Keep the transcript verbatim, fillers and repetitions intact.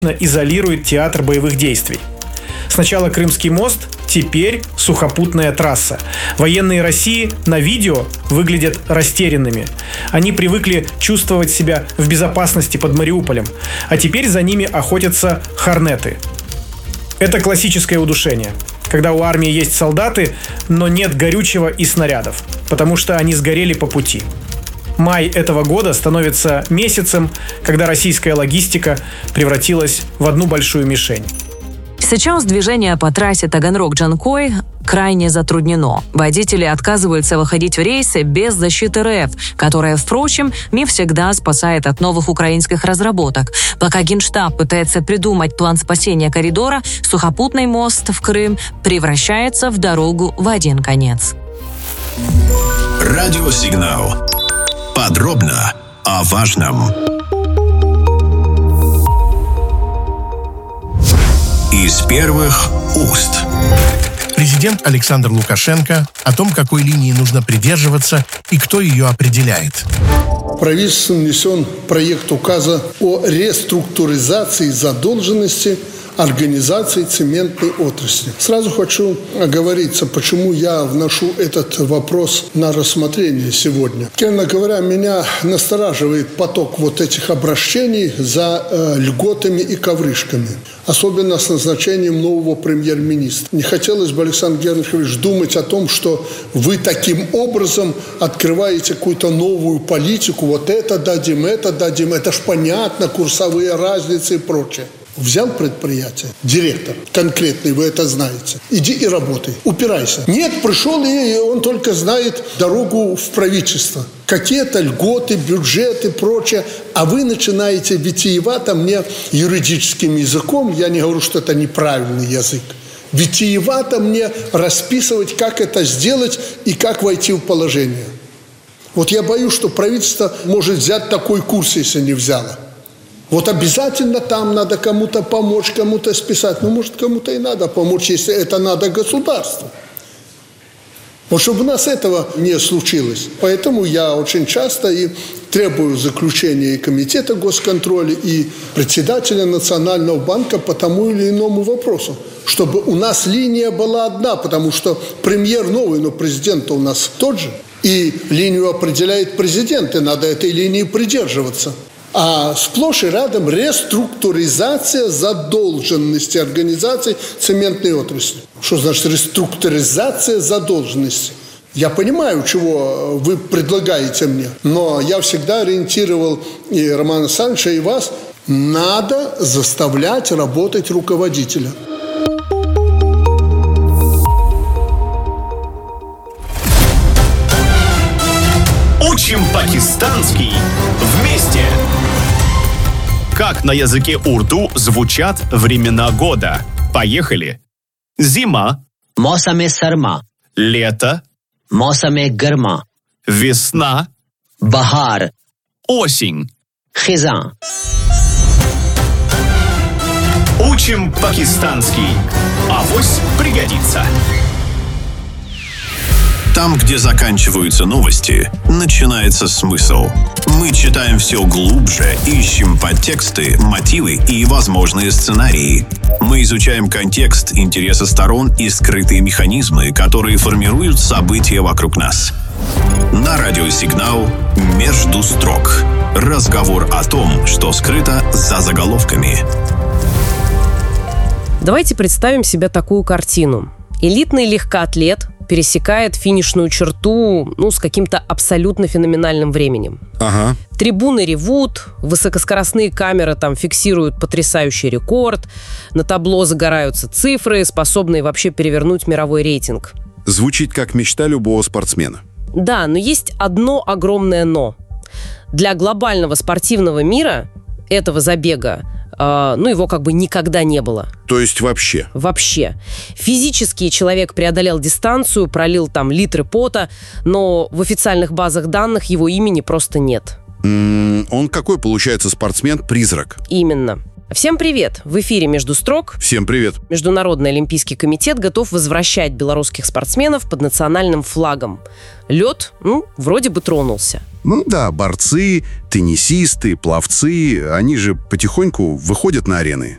изолирует театр боевых действий. Сначала Крымский мост, теперь сухопутная трасса. Военные России на видео выглядят растерянными. Они привыкли чувствовать себя в безопасности под Мариуполем, а теперь за ними охотятся хорнеты. Это классическое удушение, когда у армии есть солдаты, но нет горючего и снарядов, потому что они сгорели по пути. Май этого года становится месяцем, когда российская логистика превратилась в одну большую мишень. Сейчас движение по трассе Таганрог-Джанкой крайне затруднено. Водители отказываются выходить в рейсы без защиты РФ, которая, впрочем, не всегда спасает от новых украинских разработок. Пока Генштаб пытается придумать план спасения коридора, сухопутный мост в Крым превращается в дорогу в один конец. Радиосигнал. Подробно о важном. Из первых уст. Президент Александр Лукашенко о том, какой линии нужно придерживаться и кто ее определяет. Правительством внесен проект указа о реструктуризации задолженности организации цементной отрасли. Сразу хочу оговориться, почему я вношу этот вопрос на рассмотрение сегодня. Честно говоря, меня настораживает поток вот этих обращений за э, льготами и ковришками. Особенно с назначением нового премьер-министра. Не хотелось бы, Александр Германович, думать о том, что вы таким образом открываете какую-то новую политику. Вот это дадим, это дадим. Это ж понятно, курсовые разницы и прочее. Взял предприятие, директор конкретный, вы это знаете. Иди и работай, упирайся. Нет, пришел, и он только знает дорогу в правительство. Какие-то льготы, бюджеты и прочее. А вы начинаете витиевато мне юридическим языком, я не говорю, что это неправильный язык, витиевато мне расписывать, как это сделать и как войти в положение. Вот я боюсь, что правительство может взять такой курс, если не взяло. Вот обязательно там надо кому-то помочь, кому-то списать. Ну, может, кому-то и надо помочь, если это надо государству. Вот чтобы у нас этого не случилось. Поэтому я очень часто и требую заключения и комитета госконтроля, и председателя Национального банка по тому или иному вопросу. Чтобы у нас линия была одна, потому что премьер новый, но президент у нас тот же. И линию определяет президент, и надо этой линии придерживаться. А сплошь и рядом реструктуризация задолженности организаций цементной отрасли. Что значит реструктуризация задолженности? Я понимаю, чего вы предлагаете мне, но я всегда ориентировал и Романа Александровича, и вас. Надо заставлять работать руководителя. Учим пакистанский вместе. Как на языке урду звучат времена года? Поехали. Зима. Мосаме сарма. Лето. Мосаме гарма. Весна. Бахар. Осень. Хизан. Учим пакистанский. Авось пригодится. Там, где заканчиваются новости, начинается смысл. Мы читаем все глубже, ищем подтексты, мотивы и возможные сценарии. Мы изучаем контекст, интересы сторон и скрытые механизмы, которые формируют события вокруг нас. На радиосигнал «Между строк». Разговор о том, что скрыто за заголовками. Давайте представим себе такую картину. Элитный легкоатлет пересекает финишную черту, ну, с каким-то абсолютно феноменальным временем. Ага. Трибуны ревут, высокоскоростные камеры там фиксируют потрясающий рекорд, на табло загораются цифры, способные вообще перевернуть мировой рейтинг. Звучит как мечта любого спортсмена. Да, но есть одно огромное «но». Для глобального спортивного мира этого забега Uh, ну, его как бы никогда не было. То есть вообще? Вообще. Физически человек преодолел дистанцию, пролил там литры пота, но в официальных базах данных его имени просто нет. Mm, он какой, получается, спортсмен-призрак? Именно. Всем привет! В эфире «Между строк». Всем привет! Международный олимпийский комитет готов возвращать белорусских спортсменов под национальным флагом. Лед, ну, вроде бы тронулся. Ну да, борцы, теннисисты, пловцы, они же потихоньку выходят на арены.